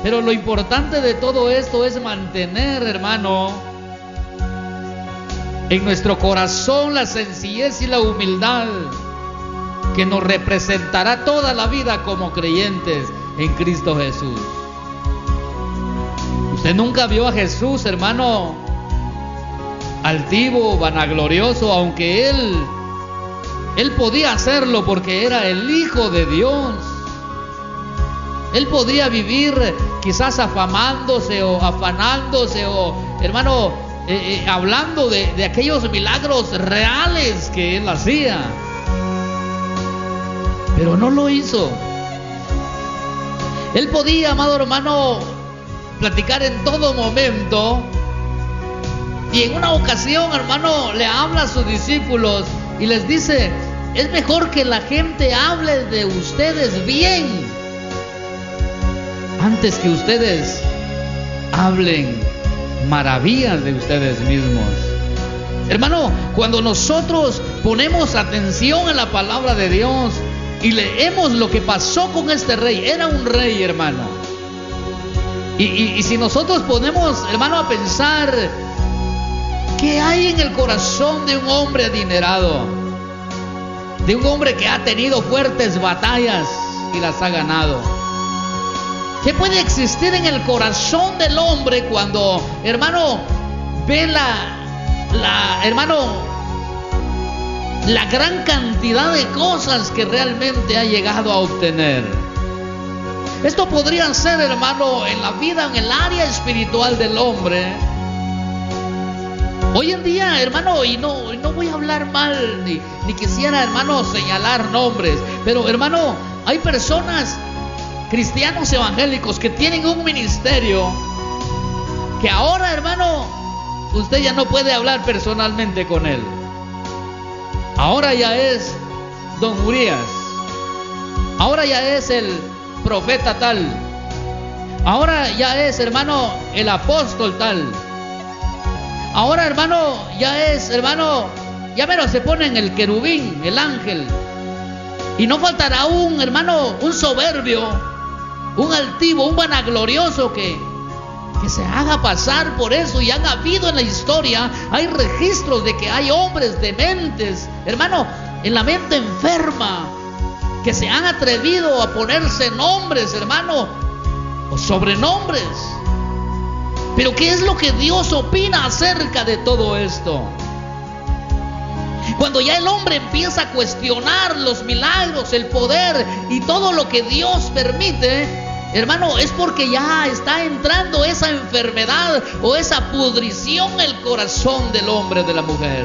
Pero lo importante de todo esto es mantener, hermano, en nuestro corazón la sencillez y la humildad que nos representará toda la vida como creyentes en Cristo Jesús. Usted nunca vio a Jesús, hermano, altivo, vanaglorioso, aunque Él podía hacerlo porque era el Hijo de Dios. Él podría vivir quizás afamándose o afanándose o, hermano, hablando de aquellos milagros reales que Él hacía. Pero no lo hizo. Él podía, amado hermano, platicar en todo momento. Y en una ocasión, hermano, le habla a sus discípulos y les dice: es mejor que la gente hable de ustedes bien antes que ustedes hablen maravillas de ustedes mismos. Hermano, cuando nosotros ponemos atención en la palabra de Dios y leemos lo que pasó con este rey, era un rey, hermano. Y si nosotros ponemos, hermano, a pensar qué hay en el corazón de un hombre adinerado, de un hombre que ha tenido fuertes batallas y las ha ganado, ¿qué puede existir en el corazón del hombre cuando, hermano, ve la gran cantidad de cosas que realmente ha llegado a obtener? Esto podría ser, hermano, en la vida, en el área espiritual del hombre. Hoy en día, hermano, y no voy a hablar mal, ni quisiera, hermano, señalar nombres, pero, hermano, hay personas, cristianos evangélicos, que tienen un ministerio que ahora, hermano, usted ya no puede hablar personalmente con él. Ahora ya es don Urias, ahora ya es el profeta tal, ahora ya es, hermano, el apóstol tal, ahora, hermano, ya es, hermano, ya mero se pone en el querubín, el ángel, y no faltará un, hermano, un soberbio, un altivo, un vanaglorioso que se haga pasar por eso. Y han habido en la historia, hay registros de que hay hombres dementes, hermano, en la mente enferma, que se han atrevido a ponerse nombres, hermano, o sobrenombres. Pero ¿qué es lo que Dios opina acerca de todo esto? Cuando ya el hombre empieza a cuestionar los milagros, el poder y todo lo que Dios permite, hermano, es porque ya está entrando esa enfermedad o esa pudrición en el corazón del hombre, de la mujer.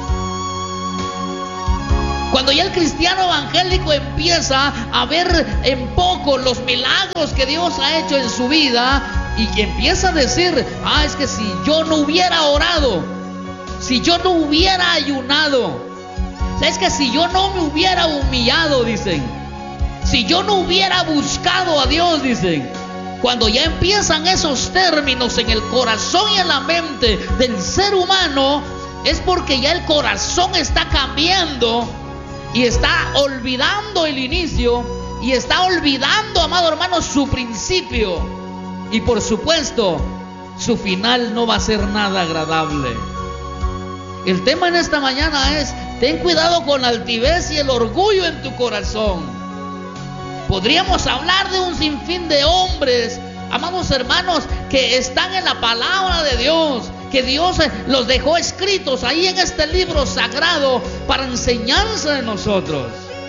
Cuando ya el cristiano evangélico empieza a ver en poco los milagros que Dios ha hecho en su vida y que empieza a decir: es que si yo no hubiera orado, si yo no hubiera ayunado, es que si yo no me hubiera humillado, dicen, si yo no hubiera buscado a Dios, dicen. Cuando ya empiezan esos términos en el corazón y en la mente del ser humano, es porque ya el corazón está cambiando y está olvidando el inicio y está olvidando, amado hermano, su principio. Y por supuesto, su final no va a ser nada agradable. El tema en esta mañana es: ten cuidado con la altivez y el orgullo en tu corazón. Podríamos hablar de un sinfín de hombres, amados hermanos, que están en la palabra de Dios, que Dios los dejó escritos ahí en este libro sagrado para enseñanza de nosotros.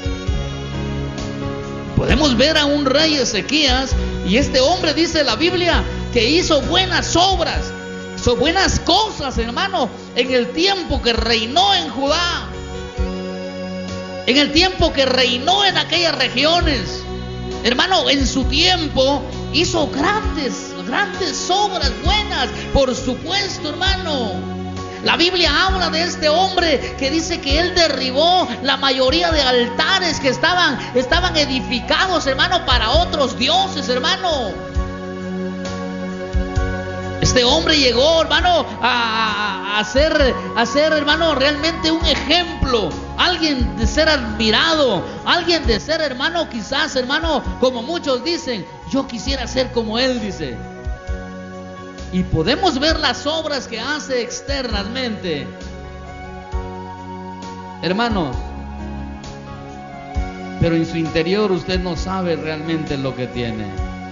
Podemos ver a un rey Ezequías, y este hombre, dice la Biblia, que hizo buenas obras, hizo buenas cosas, hermano, en el tiempo que reinó en Judá, en el tiempo que reinó en aquellas regiones. Hermano, en su tiempo hizo grandes obras buenas, por supuesto, hermano. La Biblia habla de este hombre que dice que él derribó la mayoría de altares que estaban edificados, hermano, para otros dioses, hermano. Este hombre llegó, hermano, a ser, hermano, realmente un ejemplo, alguien de ser admirado, alguien de ser, hermano, quizás, hermano, como muchos dicen, yo quisiera ser como Él, dice. Y podemos ver las obras que hace externamente. Hermanos, pero en su interior usted no sabe realmente lo que tiene.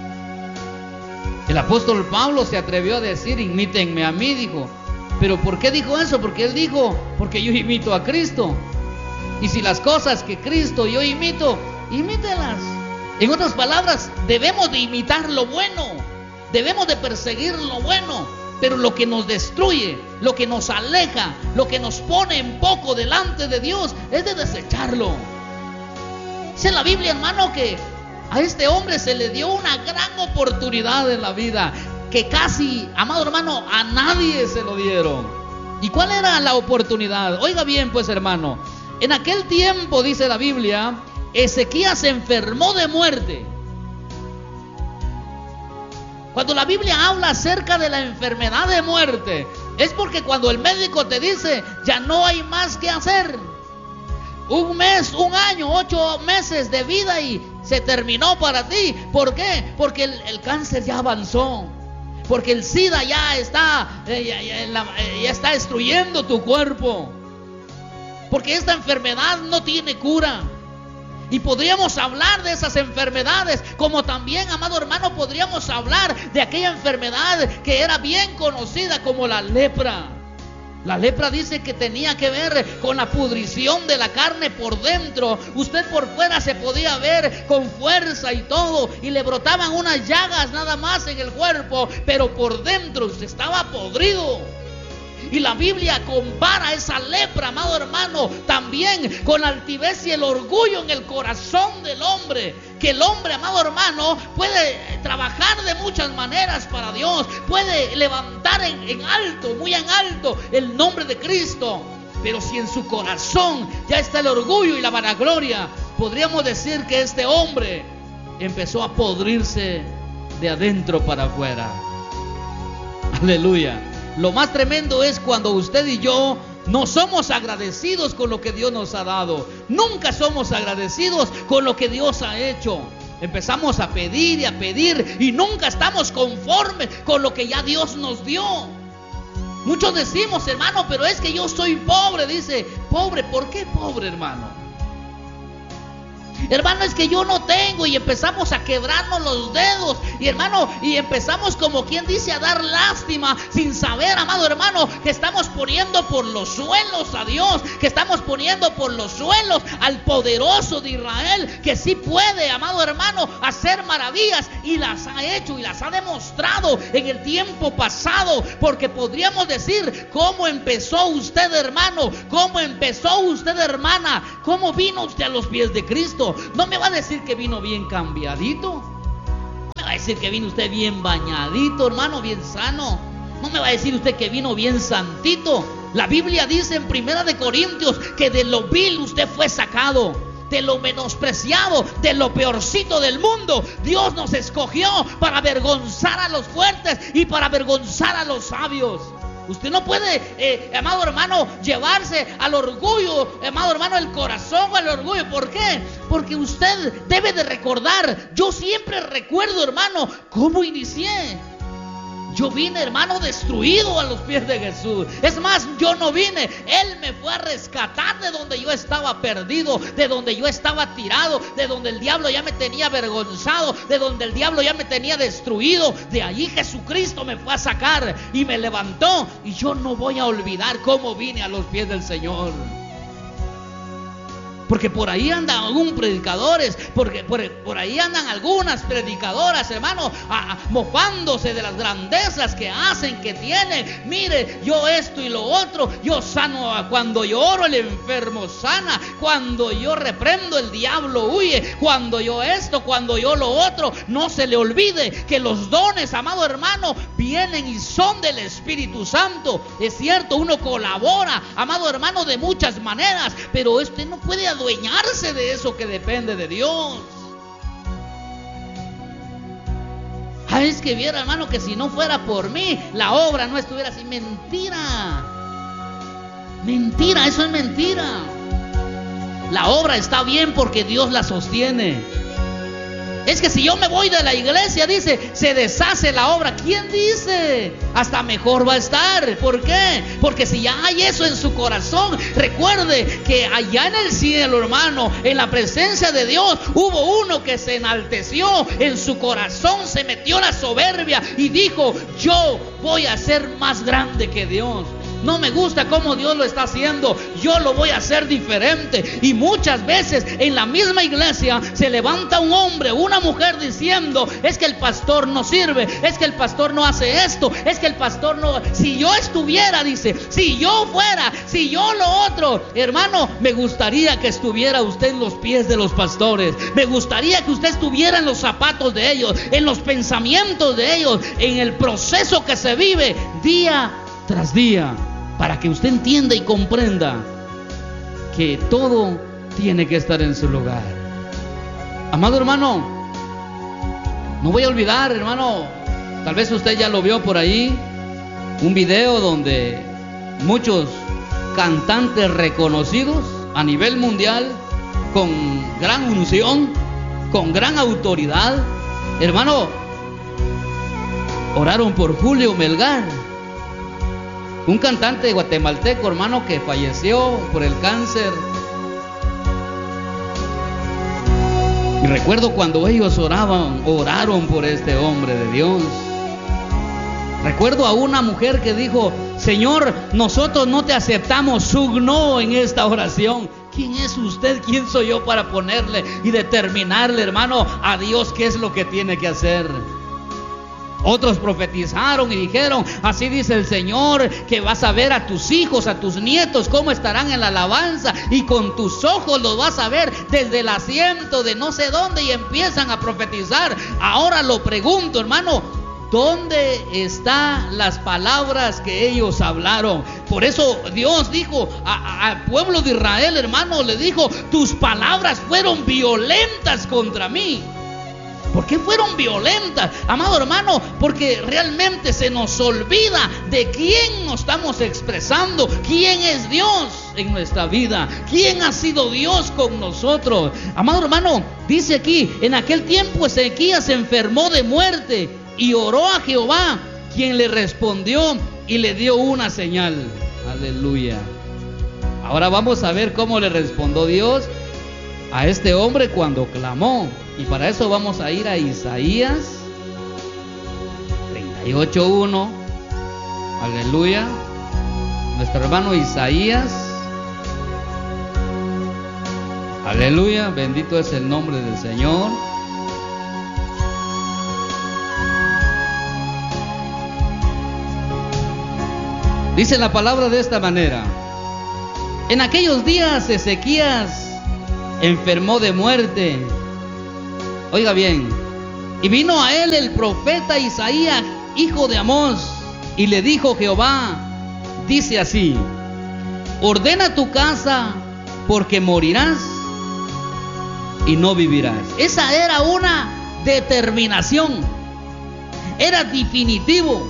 El apóstol Pablo se atrevió a decir: imítenme a mí, dijo. ¿Pero por qué dijo eso? Porque él dijo: porque yo imito a Cristo. Y si las cosas que Cristo yo imito, imítelas. En otras palabras, debemos de imitar lo bueno, debemos de perseguir lo bueno, pero lo que nos destruye, lo que nos aleja, lo que nos pone en poco delante de Dios, es de desecharlo. Dice la Biblia, hermano, que a este hombre se le dio una gran oportunidad en la vida, que casi, amado hermano, a nadie se lo dieron. ¿Y cuál era la oportunidad? Oiga bien, pues, hermano, en aquel tiempo, dice la Biblia, Ezequías se enfermó de muerte. Cuando la Biblia habla acerca de la enfermedad de muerte, es porque cuando el médico te dice: ya no hay más que hacer, 1 mes, 1 año, 8 meses de vida y se terminó para ti. ¿Por qué? Porque el cáncer ya avanzó, porque el SIDA ya está destruyendo tu cuerpo, porque esta enfermedad no tiene cura. Y podríamos hablar de esas enfermedades, como también, amado hermano, podríamos hablar de aquella enfermedad que era bien conocida como la lepra. La lepra dice que tenía que ver con la pudrición de la carne por dentro. Usted por fuera se podía ver con fuerza y todo, y le brotaban unas llagas nada más en el cuerpo, pero por dentro usted estaba podrido. Y la Biblia compara esa lepra, amado hermano, también con la altivez y el orgullo en el corazón del hombre. Que el hombre, amado hermano, puede trabajar de muchas maneras para Dios, puede levantar en alto, muy en alto, el nombre de Cristo. Pero si en su corazón ya está el orgullo y la vanagloria, podríamos decir que este hombre empezó a podrirse de adentro para afuera. Aleluya. Lo más tremendo es cuando usted y yo no somos agradecidos con lo que Dios nos ha dado. Nunca somos agradecidos con lo que Dios ha hecho. Empezamos a pedir y nunca estamos conformes con lo que ya Dios nos dio. Muchos decimos: hermano, pero es que yo soy pobre. Dice: pobre, ¿por qué pobre, hermano? Hermano, es que yo no tengo, y empezamos a quebrarnos los dedos, y hermano, y empezamos, como quien dice, a dar lástima, sin saber, amado hermano, que estamos poniendo por los suelos a Dios, que estamos poniendo por los suelos al poderoso de Israel, que sí puede, amado hermano, hacer maravillas, y las ha hecho y las ha demostrado en el tiempo pasado. Porque podríamos decir: ¿cómo empezó usted, hermano? ¿Cómo empezó usted, hermana? ¿Cómo vino usted a los pies de Cristo? No me va a decir que vino bien cambiadito, no me va a decir que vino usted bien bañadito, hermano, bien sano. No me va a decir usted que vino bien santito. La Biblia dice en 1 Corintios que de lo vil usted fue sacado, de lo menospreciado, de lo peorcito del mundo. Dios nos escogió para avergonzar a los fuertes y para avergonzar a los sabios. Usted no puede, amado hermano, llevarse al orgullo, amado hermano, el corazón al orgullo. ¿Por qué? Porque usted debe de recordar. Yo siempre recuerdo, hermano, cómo inicié. Yo vine, hermano, destruido a los pies de Jesús. Es más, yo no vine, Él me fue a rescatar de donde yo estaba perdido, de donde yo estaba tirado, de donde el diablo ya me tenía avergonzado, de donde el diablo ya me tenía destruido. De allí Jesucristo me fue a sacar y me levantó. Y yo no voy a olvidar cómo vine a los pies del Señor. Porque por ahí andan algunos predicadores, porque por ahí andan algunas predicadoras, hermano, mofándose de las grandezas que hacen, que tienen. Mire, yo esto y lo otro, yo sano, cuando yo oro el enfermo sana, cuando yo reprendo el diablo huye, cuando yo esto, cuando yo lo otro. No se le olvide que los dones, amado hermano, vienen y son del Espíritu Santo. Es cierto, uno colabora, amado hermano, de muchas maneras, pero usted no puede adueñarse de eso que depende de Dios. Es que viera, hermano, que si no fuera por mí, la obra no estuviera así. Mentira. Mentira, eso es mentira. La obra está bien porque Dios la sostiene. es que si yo me voy de la iglesia, dice, se deshace la obra. ¿Quién dice? Hasta mejor va a estar. ¿Por qué? Porque si ya hay eso en su corazón, recuerde que allá en el cielo, hermano, en la presencia de Dios, hubo uno que se enalteció. En su corazón se metió la soberbia y dijo, yo voy a ser más grande que Dios. No me gusta cómo Dios lo está haciendo, yo lo voy a hacer diferente. Y muchas veces en la misma iglesia se levanta un hombre o una mujer diciendo, es que el pastor no sirve, es que el pastor no hace esto, es que el pastor no... Si yo estuviera, dice, si yo fuera, si yo lo otro. Hermano, me gustaría que estuviera usted en los pies de los pastores. Me gustaría que usted estuviera en los zapatos de ellos, en los pensamientos de ellos, en el proceso que se vive día tras día, para que usted entienda y comprenda que todo tiene que estar en su lugar. Amado hermano, no voy a olvidar, hermano, tal vez usted ya lo vio por ahí, un video donde muchos cantantes reconocidos a nivel mundial, con gran unción, con gran autoridad, hermano, oraron por Julio Melgar, un cantante guatemalteco, hermano, que falleció por el cáncer. Y recuerdo cuando ellos oraron por este hombre de Dios. Recuerdo a una mujer que dijo, Señor, nosotros no te aceptamos su no en esta oración. ¿Quién es usted? ¿Quién soy yo para ponerle y determinarle, hermano, a Dios qué es lo que tiene que hacer? Otros profetizaron y dijeron, así dice el Señor, que vas a ver a tus hijos, a tus nietos, cómo estarán en la alabanza, y con tus ojos los vas a ver desde el asiento de no sé dónde, y empiezan a profetizar. Ahora lo pregunto, hermano, ¿dónde están las palabras que ellos hablaron? Por eso Dios dijo al pueblo de Israel, hermano, le dijo, tus palabras fueron violentas contra mí. ¿Por qué fueron violentas, amado hermano? Porque realmente se nos olvida de quién nos estamos expresando, quién es Dios en nuestra vida, quién ha sido Dios con nosotros. Amado hermano, dice aquí, en aquel tiempo Ezequías se enfermó de muerte y oró a Jehová, quien le respondió y le dio una señal. Aleluya. Ahora vamos a ver cómo le respondió Dios a este hombre cuando clamó. Y para eso vamos a ir a Isaías 38:1. Aleluya. Nuestro hermano Isaías. Aleluya. Bendito es el nombre del Señor. Dice la palabra de esta manera: en aquellos días Ezequías enfermó de muerte. Oiga bien, y vino a él el profeta Isaías, hijo de Amós, y le dijo Jehová, dice así: ordena tu casa, porque morirás y no vivirás. Esa era una determinación, era definitivo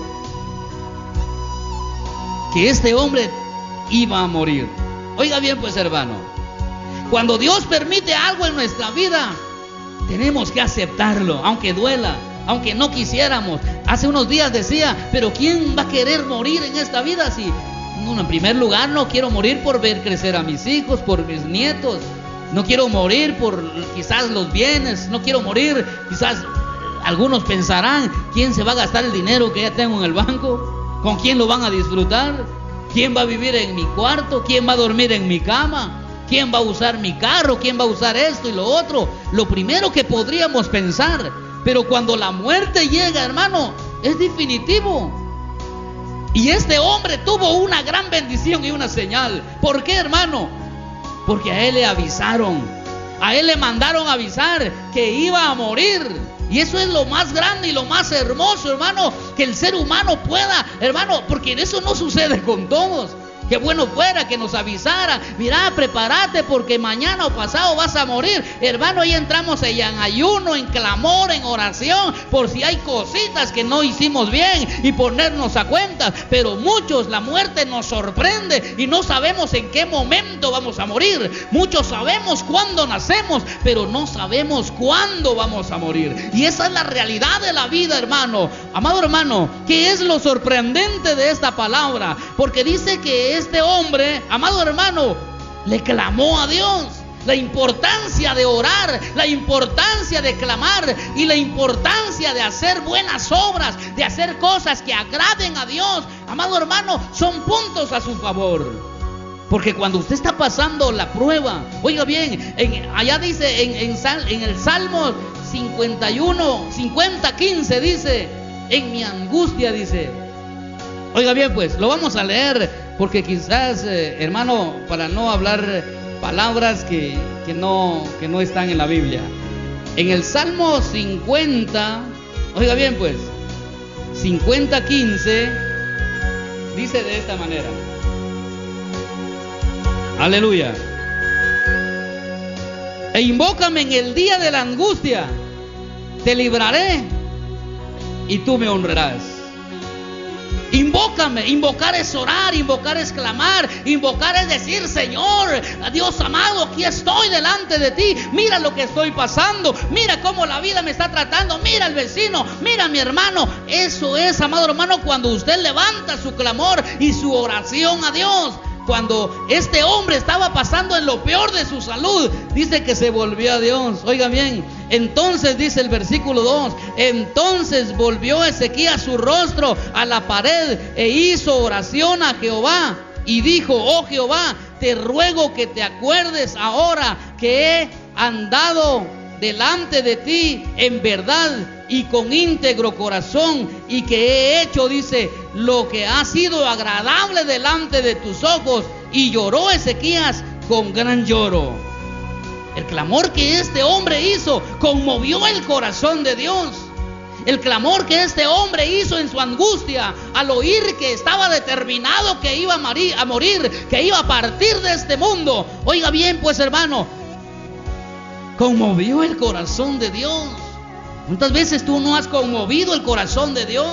que este hombre iba a morir. Oiga bien, pues hermano, cuando Dios permite algo en nuestra vida, tenemos que aceptarlo, aunque duela, aunque no quisiéramos. Hace unos días decía, pero ¿quién va a querer morir en esta vida? Si, en primer lugar, no quiero morir por ver crecer a mis hijos, por mis nietos. No quiero morir por quizás los bienes. No quiero morir, quizás algunos pensarán, ¿quién se va a gastar el dinero que ya tengo en el banco? ¿Con quién lo van a disfrutar? ¿Quién va a vivir en mi cuarto? ¿Quién va a dormir en mi cama? ¿Quién va a usar mi carro? ¿Quién va a usar esto y lo otro? Lo primero que podríamos pensar. Pero cuando la muerte llega, hermano, es definitivo. Y este hombre tuvo una gran bendición y una señal. ¿Por qué, hermano? Porque a él le avisaron. A él le mandaron avisar que iba a morir. Y eso es lo más grande y lo más hermoso, hermano, que el ser humano pueda, hermano, porque eso no sucede con todos. Qué bueno fuera que nos avisara: mira, prepárate porque mañana o pasado vas a morir. Hermano, ahí entramos en ayuno, en clamor, en oración, por si hay cositas que no hicimos bien y ponernos a cuentas. Pero muchos, la muerte nos sorprende y no sabemos en qué momento vamos a morir. Muchos sabemos cuándo nacemos, pero no sabemos cuándo vamos a morir. Y esa es la realidad de la vida, hermano. Amado hermano, ¿qué es lo sorprendente de esta palabra? Porque dice que este hombre, amado hermano, le clamó a Dios. La importancia de orar, la importancia de clamar y la importancia de hacer buenas obras, de hacer cosas que agraden a Dios, amado hermano, son puntos a su favor. Porque cuando usted está pasando la prueba, oiga bien, allá dice en el Salmo 50:15 dice: en mi angustia, dice. Oiga bien, pues lo vamos a leer, porque quizás, hermano, para no hablar palabras que no están en la Biblia. En el Salmo 50, oiga bien, pues 50:15 dice de esta manera: aleluya. E invócame en el día de la angustia, te libraré y tú me honrarás. Invócame. Invocar es orar, invocar es clamar, invocar es decir: Señor, Dios amado, aquí estoy delante de ti. Mira lo que estoy pasando, mira cómo la vida me está tratando, mira al vecino, mira a mi hermano. Eso es, amado hermano, cuando usted levanta su clamor y su oración a Dios. Cuando este hombre estaba pasando en lo peor de su salud, dice que se volvió a Dios. Oiga bien, entonces dice el versículo 2: entonces volvió Ezequías su rostro a la pared e hizo oración a Jehová y dijo: oh Jehová, te ruego que te acuerdes ahora que he andado delante de ti en verdad y con íntegro corazón, y que he hecho, dice, lo que ha sido agradable delante de tus ojos. Y lloró Ezequías con gran lloro. El clamor que este hombre hizo conmovió el corazón de Dios. El clamor que este hombre hizo en su angustia, al oír que estaba determinado que iba a morir, que iba a partir de este mundo. Oiga bien, pues hermano, conmovió el corazón de Dios. ¿Cuántas veces tú no has conmovido el corazón de Dios?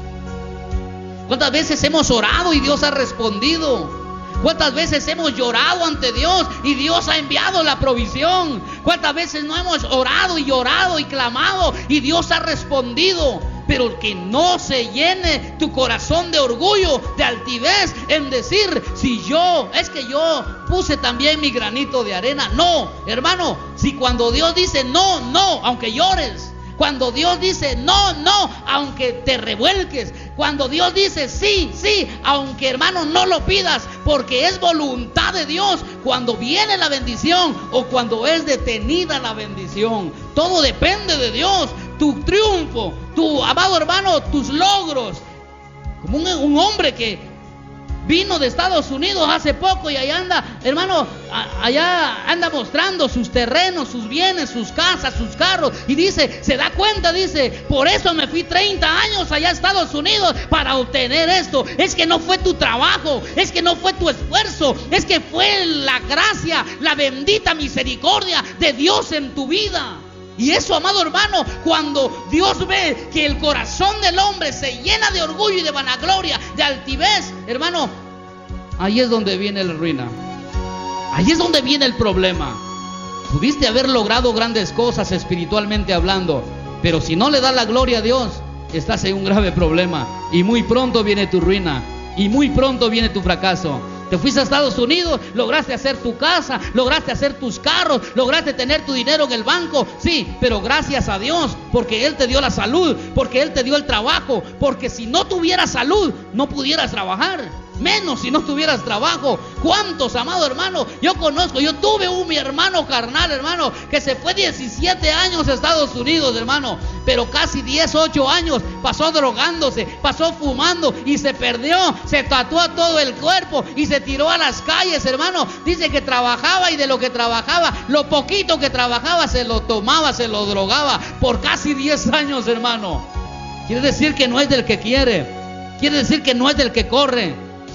¿Cuántas veces hemos orado y Dios ha respondido? ¿Cuántas veces hemos llorado ante Dios y Dios ha enviado la provisión? ¿Cuántas veces no hemos orado y llorado y clamado y Dios ha respondido? Pero que no se llene tu corazón de orgullo, de altivez, en decir: si es que yo puse también mi granito de arena. No, hermano, si cuando Dios dice no, no, aunque llores. Cuando Dios dice no, no, aunque te revuelques. Cuando Dios dice sí, sí, aunque hermano no lo pidas, porque es voluntad de Dios cuando viene la bendición o cuando es detenida la bendición. Todo depende de Dios. Tu triunfo, tu amado hermano, tus logros. Como un hombre que vino de Estados Unidos hace poco y allá anda, hermano, allá anda mostrando sus terrenos, sus bienes, sus casas, sus carros. Y dice, se da cuenta, dice: por eso me fui 30 años allá a Estados Unidos para obtener esto. Es que no fue tu trabajo, es que no fue tu esfuerzo, es que fue la gracia, la bendita misericordia de Dios en tu vida. Y eso, amado hermano, cuando Dios ve que el corazón del hombre se llena de orgullo y de vanagloria, de altivez, hermano, ahí es donde viene la ruina. Ahí es donde viene el problema. Pudiste haber logrado grandes cosas espiritualmente hablando, pero si no le das la gloria a Dios, estás en un grave problema. Y muy pronto viene tu ruina, y muy pronto viene tu fracaso. Te fuiste a Estados Unidos, lograste hacer tu casa, lograste hacer tus carros, lograste tener tu dinero en el banco, sí, pero gracias a Dios, porque Él te dio la salud, porque Él te dio el trabajo, porque si no tuvieras salud, no pudieras trabajar, menos si no tuvieras trabajo. ¿Cuántos, amado hermano? Yo tuve mi hermano carnal, hermano, que se fue 17 años a Estados Unidos, hermano, pero casi 18 años pasó drogándose, pasó fumando y se perdió, se tatuó todo el cuerpo y se tiró a las calles, hermano. Dice que trabajaba y de lo que trabajaba, lo poquito que trabajaba se lo tomaba, se lo drogaba por casi 10 años, hermano. Quiere decir que no es del que quiere, quiere decir que no es del que corre.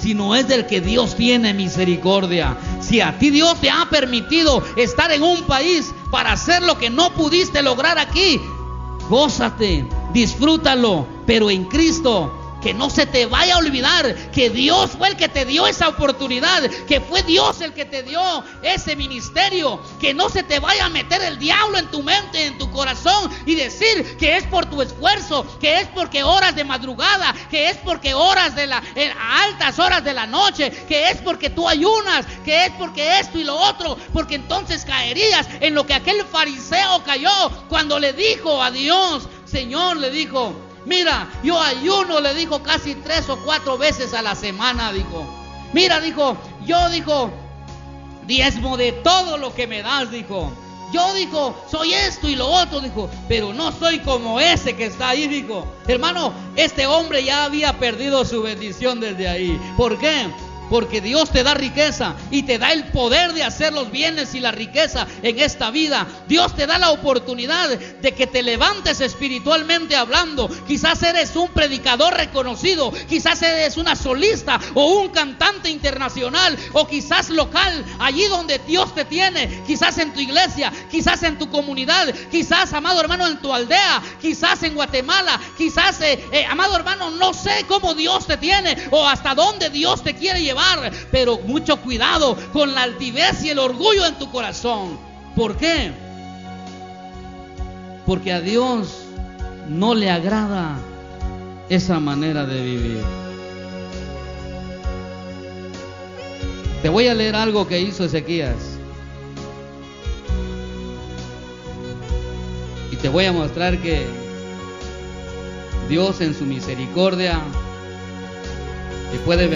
sino es del que Dios tiene misericordia. Si a ti Dios te ha permitido estar en un país para hacer lo que no pudiste lograr aquí, gózate, disfrútalo, pero en Cristo. Que no se te vaya a olvidar que Dios fue el que te dio esa oportunidad, que fue Dios el que te dio ese ministerio. Que no se te vaya a meter el diablo en tu mente, en tu corazón, y decir que es por tu esfuerzo, que es porque oras de madrugada, que es porque oras a altas horas de la noche, que es porque tú ayunas, que es porque esto y lo otro, porque entonces caerías en lo que aquel fariseo cayó cuando le dijo a Dios, Señor, le dijo, mira, yo ayuno, le dijo, casi 3 o 4 veces a la semana, dijo. Mira, dijo, yo, dijo, diezmo de todo lo que me das, dijo. Yo, dijo, soy esto y lo otro, dijo, pero no soy como ese que está ahí, dijo. Hermano, este hombre ya había perdido su bendición desde ahí. ¿Por qué? Porque Dios te da riqueza y te da el poder de hacer los bienes y la riqueza en esta vida. Dios te da la oportunidad de que te levantes espiritualmente hablando. Quizás eres un predicador reconocido, quizás eres una solista o un cantante internacional, o quizás local, allí donde Dios te tiene, quizás en tu iglesia, quizás en tu comunidad, quizás, amado hermano, en tu aldea, quizás en Guatemala, quizás, amado hermano, no sé cómo Dios te tiene o hasta dónde Dios te quiere llevar. Pero mucho cuidado con la altivez y el orgullo en tu corazón. ¿Por qué? Porque a Dios no le agrada esa manera de vivir. Te voy a leer algo que hizo Ezequías y te voy a mostrar que Dios en su misericordia te puede